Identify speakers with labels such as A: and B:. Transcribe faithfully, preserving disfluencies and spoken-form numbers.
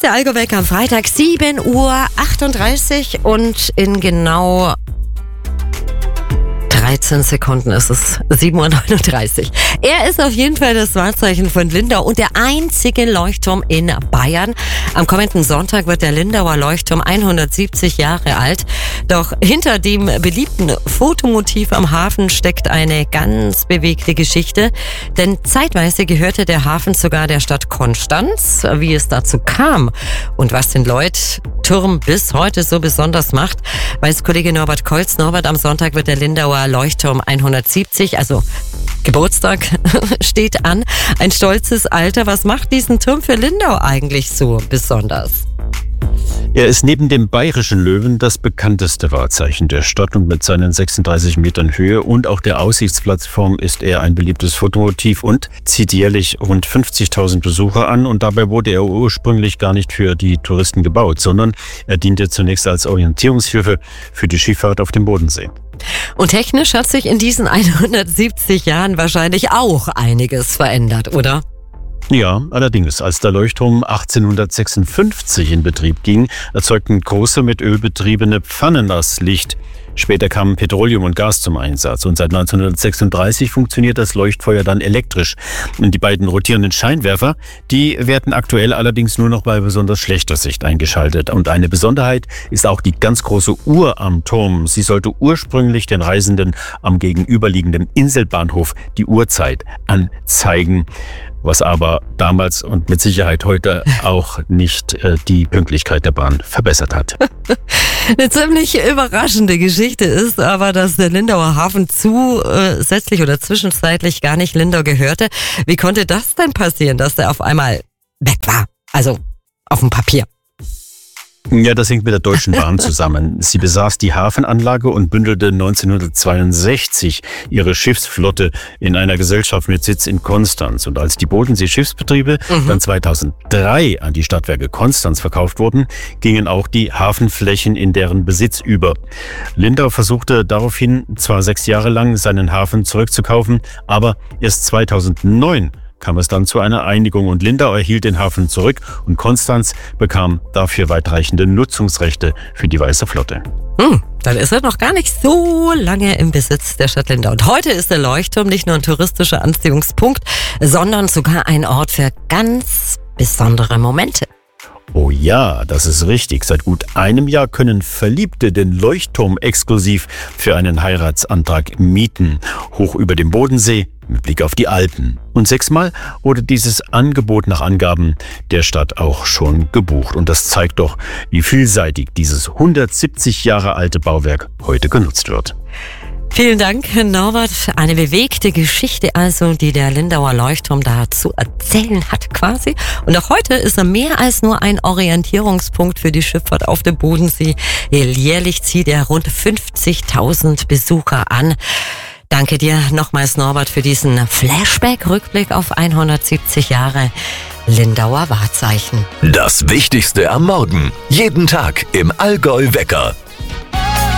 A: ist der Allgäu-Wecker am Freitag, sieben Uhr achtunddreißig und in genau dreizehn Sekunden ist es sieben Uhr neununddreißig. Er ist auf jeden Fall das Wahrzeichen von Lindau und der einzige Leuchtturm in Bayern. Am kommenden Sonntag wird der Lindauer Leuchtturm hundertsiebzig Jahre alt. Doch hinter dem beliebten Fotomotiv am Hafen steckt eine ganz bewegte Geschichte. Denn zeitweise gehörte der Hafen sogar der Stadt Konstanz. Wie es dazu kam und was den Leuchtturm bis heute so besonders macht, weiß Kollege Norbert Kolz. Norbert, am Sonntag wird der Lindauer Leuchtturm hundertsiebzig, also Geburtstag steht an. Ein stolzes Alter. Was macht diesen Turm für Lindau eigentlich so besonders?
B: Er ist neben dem Bayerischen Löwen das bekannteste Wahrzeichen der Stadt und mit seinen sechsunddreißig Metern Höhe und auch der Aussichtsplattform ist er ein beliebtes Fotomotiv und zieht jährlich rund fünfzigtausend Besucher an. Und dabei wurde er ursprünglich gar nicht für die Touristen gebaut, sondern er diente zunächst als Orientierungshilfe für die Schifffahrt auf dem Bodensee.
A: Und technisch hat sich in diesen hundertsiebzig Jahren wahrscheinlich auch einiges verändert, oder?
B: Ja, allerdings, als der Leuchtturm achtzehnhundertsechsundfünfzig in Betrieb ging, erzeugten große mit Öl betriebene Pfannen das Licht. Später kamen Petroleum und Gas zum Einsatz und seit neunzehnhundertsechsunddreißig funktioniert das Leuchtfeuer dann elektrisch. Und die beiden rotierenden Scheinwerfer, die werden aktuell allerdings nur noch bei besonders schlechter Sicht eingeschaltet. Und eine Besonderheit ist auch die ganz große Uhr am Turm. Sie sollte ursprünglich den Reisenden am gegenüberliegenden Inselbahnhof die Uhrzeit anzeigen, was aber damals und mit Sicherheit heute auch nicht äh, die Pünktlichkeit der Bahn verbessert hat.
A: Eine ziemlich überraschende Geschichte ist aber, dass der Lindauer Hafen zusätzlich oder zwischenzeitlich gar nicht Lindau gehörte. Wie konnte das denn passieren, dass der auf einmal weg war? Also auf dem Papier.
B: Ja, das hängt mit der Deutschen Bahn zusammen. Sie besaß die Hafenanlage und bündelte neunzehnhundertzweiundsechzig ihre Schiffsflotte in einer Gesellschaft mit Sitz in Konstanz. Und als die Bodensee-Schiffsbetriebe mhm. dann zweitausenddrei an die Stadtwerke Konstanz verkauft wurden, gingen auch die Hafenflächen in deren Besitz über. Lindau versuchte daraufhin zwar sechs Jahre lang seinen Hafen zurückzukaufen, aber erst zweitausendneun kam es dann zu einer Einigung und Lindau erhielt den Hafen zurück und Konstanz bekam dafür weitreichende Nutzungsrechte für die Weiße Flotte.
A: Hm, dann ist er noch gar nicht so lange im Besitz der Stadt Lindau. Und heute ist der Leuchtturm nicht nur ein touristischer Anziehungspunkt, sondern sogar ein Ort für ganz besondere Momente.
B: Oh ja, das ist richtig. Seit gut einem Jahr können Verliebte den Leuchtturm exklusiv für einen Heiratsantrag mieten. Hoch über dem Bodensee mit Blick auf die Alpen. Und sechsmal wurde dieses Angebot nach Angaben der Stadt auch schon gebucht. Und das zeigt doch, wie vielseitig dieses hundertsiebzig Jahre alte Bauwerk heute genutzt wird.
A: Vielen Dank, Norbert. Eine bewegte Geschichte also, die der Lindauer Leuchtturm da zu erzählen hat quasi. Und auch heute ist er mehr als nur ein Orientierungspunkt für die Schifffahrt auf dem Bodensee. Jährlich zieht er rund fünfzigtausend Besucher an. Danke dir nochmals, Norbert, für diesen Flashback-Rückblick auf hundertsiebzig Jahre Lindauer Wahrzeichen.
C: Das Wichtigste am Morgen. Jeden Tag im Allgäu-Wecker.